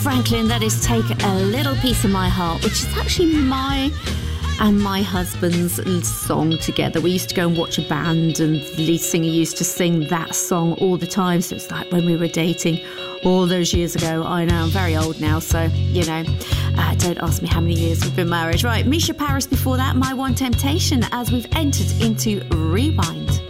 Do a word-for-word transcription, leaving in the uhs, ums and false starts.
Franklin, that is Take a Little Piece of My Heart, which is actually my and my husband's song together. We used to go and watch a band, and the lead singer used to sing that song all the time. So it's like when we were dating all those years ago. I know, I'm very old now, so, you know, uh, don't ask me how many years we've been married. Right, Misha Paris before that, My One Temptation, as we've entered into Rewind.